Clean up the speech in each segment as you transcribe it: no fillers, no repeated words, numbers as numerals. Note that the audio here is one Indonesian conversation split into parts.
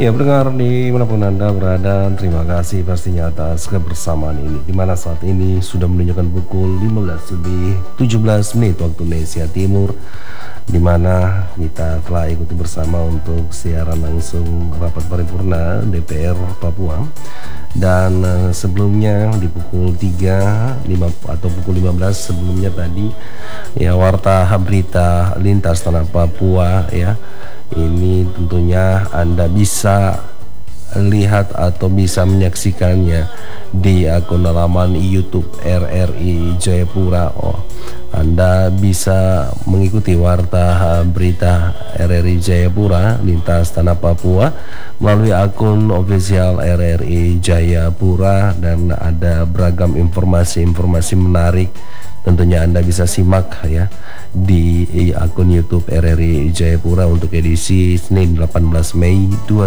Ya, pendengar dimanapun Anda berada, terima kasih pastinya atas kebersamaan ini. Dimana saat ini sudah menunjukkan pukul 15 lebih 17 menit waktu Indonesia Timur, dimana kita telah ikuti bersama untuk siaran langsung rapat paripurna DPR Papua. Dan sebelumnya di pukul 3 atau pukul 15 sebelumnya tadi ya, warta berita lintas tanah Papua ya. Ini tentunya Anda bisa lihat atau bisa menyaksikannya di akun halaman YouTube RRI Jayapura. Anda bisa mengikuti warta berita RRI Jayapura lintas tanah Papua melalui akun official RRI Jayapura, dan ada beragam informasi-informasi menarik. Tentunya Anda bisa simak ya di akun YouTube RRI Jayapura untuk edisi Senin 18 Mei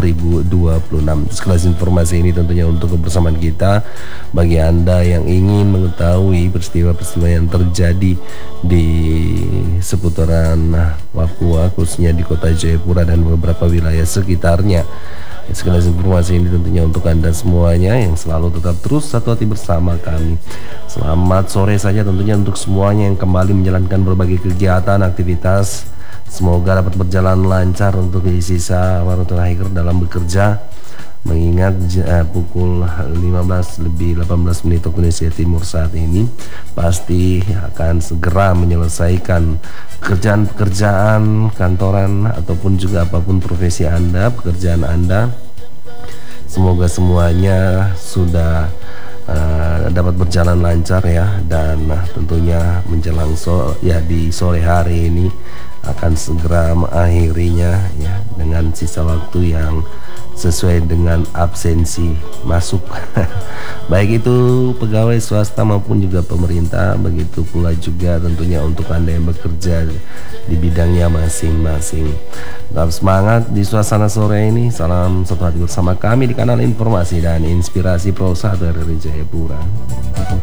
2026. Sekelas informasi ini tentunya untuk kebersamaan kita bagi Anda yang ingin mengetahui peristiwa-peristiwa yang terjadi di seputaran Papua, khususnya di kota Jayapura dan beberapa wilayah sekitarnya. Sekelas informasi ini tentunya untuk Anda semuanya yang selalu tetap terus satu hati bersama kami. Selamat sore saja tentunya untuk semuanya yang kembali menjalankan berbagai kegiatan, aktivitas. Semoga dapat berjalan lancar untuk di sisa waktu terakhir dalam bekerja. Mengingat pukul 15 lebih 18 menit waktu Indonesia Timur saat ini pasti akan segera menyelesaikan pekerjaan kantoran ataupun juga apapun profesi Anda, pekerjaan Anda. Semoga semuanya sudah dapat berjalan lancar ya, dan tentunya menjelang di sore hari ini akan segera mengakhirinya ya dengan sisa waktu yang sesuai dengan absensi masuk baik itu pegawai swasta maupun juga pemerintah, begitu pula juga tentunya untuk Anda yang bekerja di bidangnya masing-masing. Tetap semangat di suasana sore ini. Salam satu hati bersama kami di kanal informasi dan inspirasi Pro 1 RRI Jayapura.